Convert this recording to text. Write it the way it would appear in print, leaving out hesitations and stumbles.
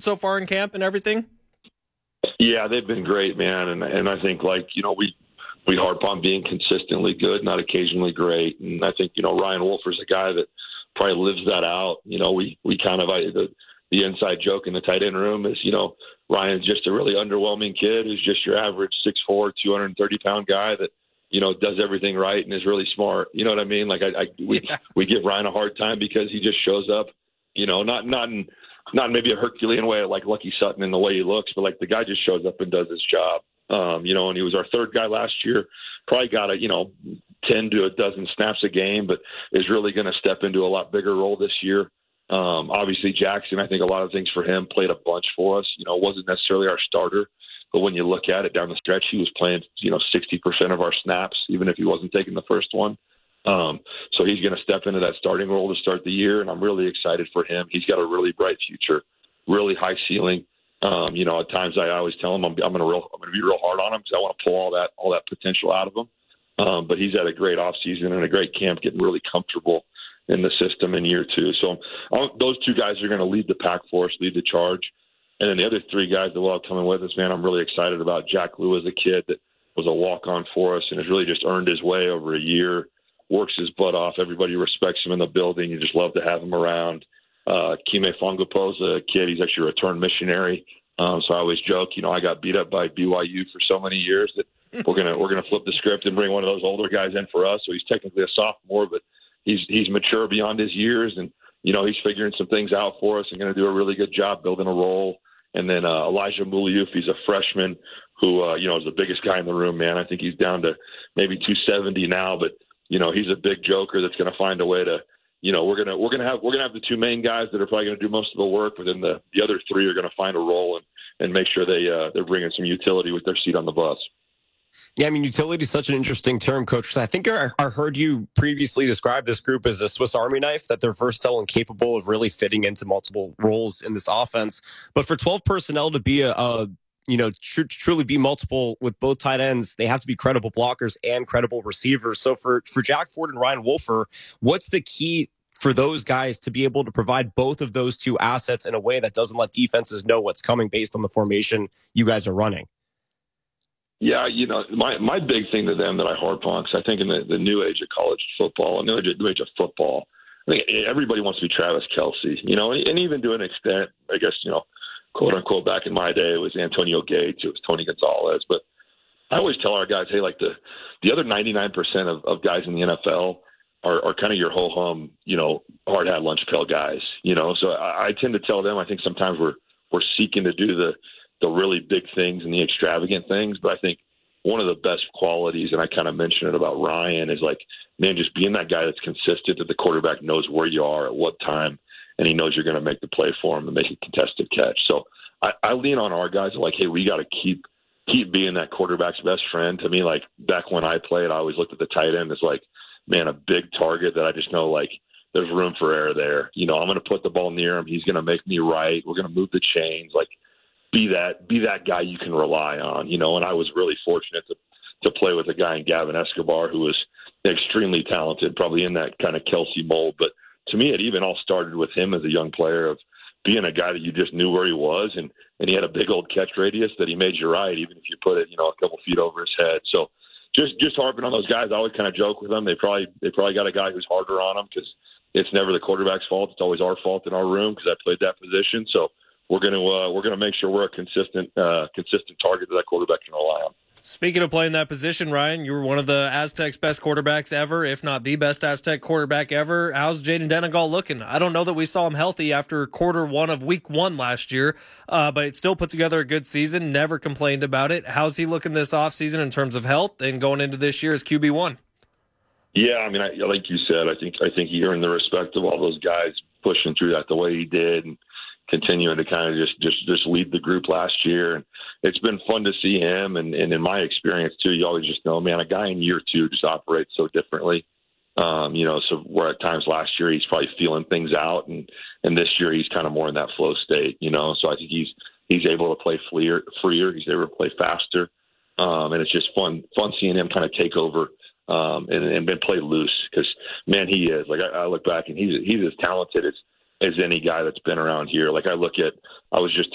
so far in camp and everything? Yeah, they've been great, man. And I think, we harp on being consistently good, not occasionally great. And I think, Ryan Wolfer's a guy that probably lives that out. We kind of, the inside joke in the tight end room is, Ryan's just a really underwhelming kid who's just your average 6'4", 230-pound guy that, does everything right and is really smart. You know what I mean? We give Ryan a hard time because he just shows up, not in maybe a Herculean way like Lucky Sutton in the way he looks, but the guy just shows up and does his job. And he was our third guy last year, probably got 10 to a dozen snaps a game, but is really going to step into a lot bigger role this year. Obviously Jackson, I think a lot of things for him played a bunch for us, wasn't necessarily our starter, but when you look at it down the stretch, he was playing, 60% of our snaps, even if he wasn't taking the first one. So he's going to step into that starting role to start the year, and I'm really excited for him. He's got a really bright future, really high ceiling. At times I always tell him I'm going to be real hard on him because I want to pull all that potential out of him. But he's had a great offseason and a great camp, getting really comfortable in the system in year two. So those two guys are going to lead the pack for us, lead the charge. And then the other three guys that will have coming with us, man, I'm really excited about. Jack Lou is a kid that was a walk-on for us and has really just earned his way over a year, works his butt off. Everybody respects him in the building. You just love to have him around. Kime Fongapo is a kid. He's actually a return missionary. So I always joke, I got beat up by BYU for so many years that we're gonna flip the script and bring one of those older guys in for us. So he's technically a sophomore, but he's mature beyond his years, and he's figuring some things out for us and going to do a really good job building a role. And then Elijah Muliouf, he's a freshman who is the biggest guy in the room, man. I think he's down to maybe 270 now, but he's a big joker that's going to find a way to. We're gonna have the two main guys that are probably going to do most of the work, but then the other three are going to find a role and make sure they're bringing some utility with their seat on the bus. Yeah, I mean, utility is such an interesting term, Coach, because I think I heard you previously describe this group as a Swiss Army knife, that they're versatile and capable of really fitting into multiple roles in this offense. But for 12 personnel to be truly be multiple with both tight ends, they have to be credible blockers and credible receivers. So for Jack Ford and Ryan Wolfer, what's the key for those guys to be able to provide both of those two assets in a way that doesn't let defenses know what's coming based on the formation you guys are running? Yeah, my big thing to them that I harp on, because I think in the new age of college football, and the new age of football, I think everybody wants to be Travis Kelce, and even to an extent, I guess, quote unquote, back in my day, it was Antonio Gates, it was Tony Gonzalez. But I always tell our guys, hey, the other 99% of guys in the NFL are kind of your ho-hum, hard hat lunch pail guys, So I tend to tell them, I think sometimes we're seeking to do the really big things and the extravagant things. But I think one of the best qualities, and I kind of mentioned it about Ryan, is just being that guy that's consistent, that the quarterback knows where you are at what time, and he knows you're going to make the play for him and make a contested catch. So I lean on our guys hey, we got to keep being that quarterback's best friend. To me, back when I played, I always looked at the tight end as a big target that I just know there's room for error there. I'm going to put the ball near him. He's going to make me right. We're going to move the chains. Be that guy you can rely on, and I was really fortunate to play with a guy in Gavin Escobar who was extremely talented, probably in that kind of Kelce mold. But to me, it even all started with him as a young player of being a guy that you just knew where he was, and he had a big old catch radius that he made you right, even if you put it, a couple feet over his head. So just harping on those guys, I always kind of joke with them. They probably got a guy who's harder on them because it's never the quarterback's fault. It's always our fault in our room because I played that position. So we're gonna make sure we're a consistent target that that quarterback can rely on. Speaking of playing that position, Ryan, you were one of the Aztecs' best quarterbacks ever, if not the best Aztec quarterback ever. How's Jaden Denegal looking? I don't know that we saw him healthy after quarter one of week one last year, but it still put together a good season, never complained about it. How's he looking this offseason in terms of health and going into this year as QB1? Yeah, I mean, like you said, I think he earned the respect of all those guys pushing through that the way he did and continuing to kind of just lead the group last year. And it's been fun to see him. And in my experience, too, you always just know, man, a guy in year two just operates so differently. So where at times last year he's probably feeling things out, and this year he's kind of more in that flow state, So I think he's able to play freer. He's able to play faster. And it's just fun seeing him kind of take over and play loose because, man, he is. I look back and he's as talented as any guy that's been around here. I was just